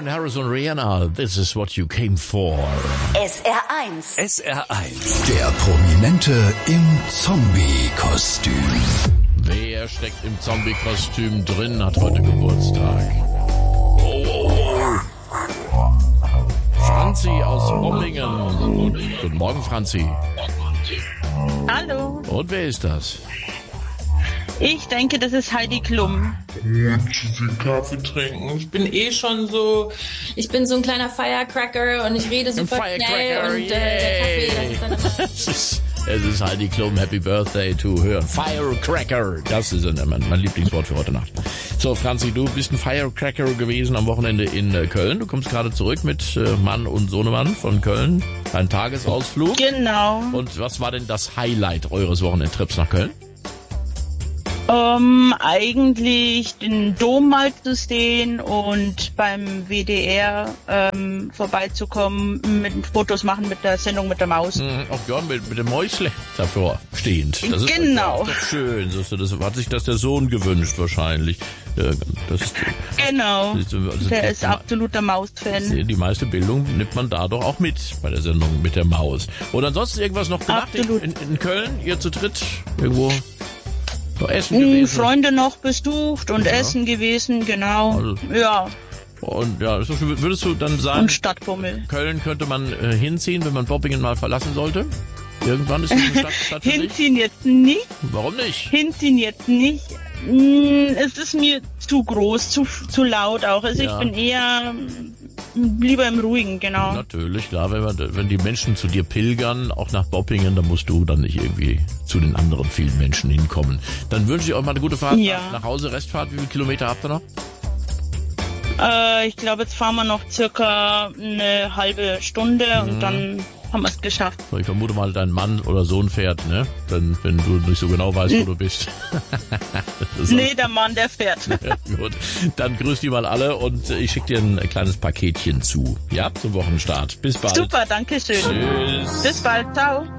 Calvin Harris und Rihanna, this is what you came for. SR1. SR1. Der Prominente im Zombie-Kostüm. Wer steckt im Zombie-Kostüm drin, hat heute Geburtstag. Franzi aus Bombingen. Guten Morgen, Franzi. Hallo. Und wer ist das? Ich denke, das ist Heidi Klum. Kaffee trinken. Ich bin schon so... Ich bin so ein kleiner Firecracker und ich rede super schnell und der Kaffee, das ist Es ist Heidi Klum, Happy Birthday to hören. Firecracker, das ist mein Lieblingswort für heute Nacht. So, Franzi, du bist ein Firecracker gewesen am Wochenende in Köln. Du kommst gerade zurück mit Mann und Sohnemann von Köln. Ein Tagesausflug. Genau. Und was war denn das Highlight eures Wochenendtrips nach Köln? Eigentlich den Dom mal zu sehen und beim WDR vorbeizukommen, mit Fotos machen mit der Sendung mit der Maus. Auch ja, mit dem Mäusle davor stehend. Das ist genau. Doch schön. Das hat sich das der Sohn gewünscht wahrscheinlich. Das ist, genau. Also der ist absoluter Maus-Fan. Die meiste Bildung nimmt man da doch auch mit bei der Sendung mit der Maus. Und ansonsten irgendwas noch gemacht in Köln? Ihr zu dritt irgendwo? Essen gewesen. Freunde noch besucht und essen gewesen, genau. Also, ja. Und ja, würdest du dann sagen, und Stadtbummel. Köln könnte man hinziehen, wenn man Bobbingen mal verlassen sollte? Irgendwann ist das eine Stadt für Hinziehen jetzt nicht. Warum nicht? Hinziehen jetzt nicht. Es ist mir zu groß, zu laut auch. Also ich bin eher lieber im Ruhigen, genau. Natürlich, klar, wenn die Menschen zu dir pilgern, auch nach Bobbingen, dann musst du dann nicht irgendwie zu den anderen vielen Menschen hinkommen. Dann wünsche ich euch mal eine gute Fahrt nach Hause, Restfahrt. Wie viele Kilometer habt ihr noch? Ich glaube, jetzt fahren wir noch circa eine halbe Stunde und dann haben wir es geschafft. So, ich vermute mal, dein Mann oder Sohn fährt, ne? Wenn du nicht so genau weißt, wo du bist. Nee, der Mann, der fährt. Ja, gut, dann grüß die mal alle und ich schicke dir ein kleines Paketchen zu. Ja, zum Wochenstart. Bis bald. Super, danke schön. Tschüss. Bis bald, ciao.